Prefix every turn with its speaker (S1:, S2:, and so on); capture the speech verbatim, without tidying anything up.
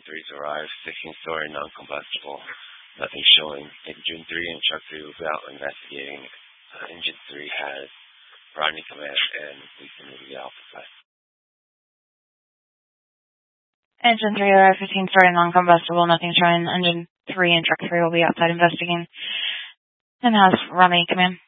S1: three's arrived. sixteen-story, non-combustible. Nothing showing. Engine three and Truck three will be out investigating. Uh, Engine three has Rodney command, and we can move the Alpha side.
S2: Engine three arrived, fifteen-story, non-combustible. Nothing showing. Engine three and Truck three will be outside investigating. And has Rodney command.